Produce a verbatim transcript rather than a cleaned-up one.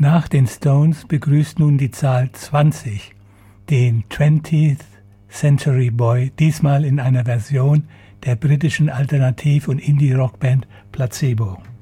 Nach den Stones begrüßt nun die Zahl zwanzig den twentieth Century Boy, diesmal in einer Version der britischen Alternativ- und Indie-Rockband Placebo.